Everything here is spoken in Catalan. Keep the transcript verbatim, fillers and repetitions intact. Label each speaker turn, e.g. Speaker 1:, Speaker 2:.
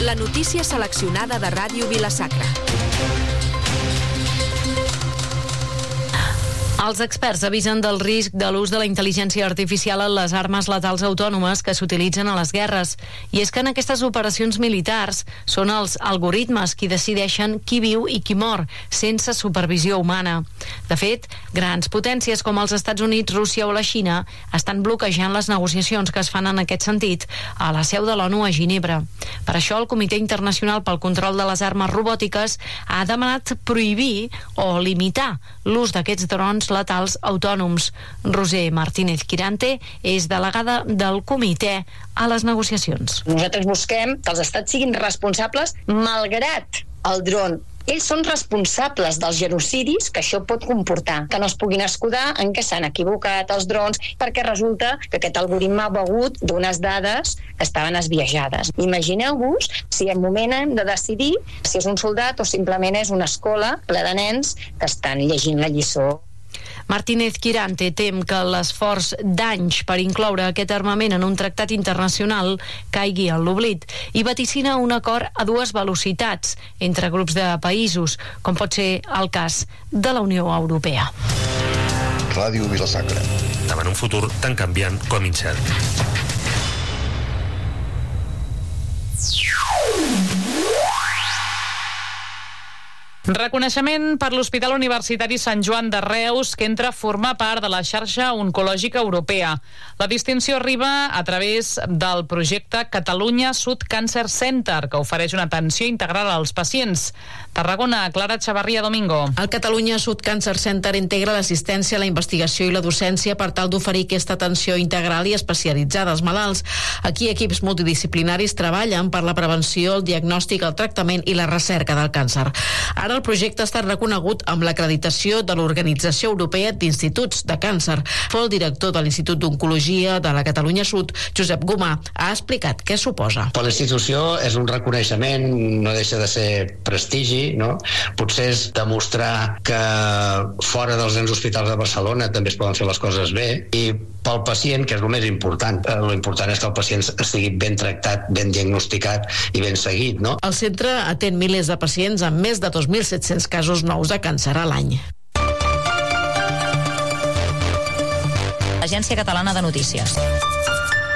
Speaker 1: La notícia seleccionada de Ràdio Vila-sacra.
Speaker 2: Els experts avisen del risc de l'ús de la intel·ligència artificial en les armes letals autònomes que s'utilitzen a les guerres. I és que en aquestes operacions militars són els algoritmes qui decideixen qui viu i qui mor, sense supervisió humana. De fet, grans potències com els Estats Units, Rússia o la Xina estan bloquejant les negociacions que es fan en aquest sentit a la seu de l'ONU a Ginebra. Per això, el Comitè Internacional pel Control de les Armes Robòtiques ha demanat prohibir o limitar l'ús d'aquests drons letals autònoms. Roser Martínez Quirante és delegada del comitè a les negociacions.
Speaker 3: Nosaltres busquem que els estats siguin responsables malgrat el dron. Ells són responsables dels genocidis que això pot comportar, que no es puguin escudar en què s'han equivocat els drons, perquè resulta que aquest algoritme ha begut d'unes dades que estaven esbiaixades. Imagineu-vos si en un moment hem de decidir si és un soldat o simplement és una escola ple de nens que estan llegint la lliçó.
Speaker 2: Martínez Quirante tem que l'esforç d'anys per incloure aquest armament en un tractat internacional caigui en l'oblit i vaticina un acord a dues velocitats entre grups de països, com pot ser el cas de la Unió Europea.
Speaker 4: Ràdio Vila-sacra.
Speaker 5: Davant un futur tan canviant com incert.
Speaker 6: Reconeixement per l'Hospital Universitari Sant Joan de Reus, que entra a formar part de la xarxa oncològica europea. La distinció arriba a través del projecte Catalunya Sud Cancer Center, que ofereix una atenció integral als pacients. Tarragona, Clara Chavarría Domingo.
Speaker 7: El Catalunya Sud Cancer Center integra l'assistència, la investigació i la docència per tal d'oferir aquesta atenció integral i especialitzada als malalts. Aquí equips multidisciplinaris treballen per la prevenció, el diagnòstic, el tractament i la recerca del càncer. Ara el projecte ha estat reconegut amb l'acreditació de l'Organització Europea d'Instituts de Càncer. Fou el director de l'Institut d'Oncologia de la Catalunya Sud, Josep Gomà, ha explicat què suposa.
Speaker 8: Per la institució és un reconeixement, no deixa de ser prestigi, no? Potser és demostrar que fora dels grans hospitals de Barcelona també es poden fer les coses bé, i pel pacient, que és el més important, el important és que el pacient estigui ben tractat, ben diagnosticat i ben seguit, no?
Speaker 7: El centre atén milers de pacients amb més de dos mil set-cents casos nous de càncer a l'any.
Speaker 9: Agència Catalana de Notícies.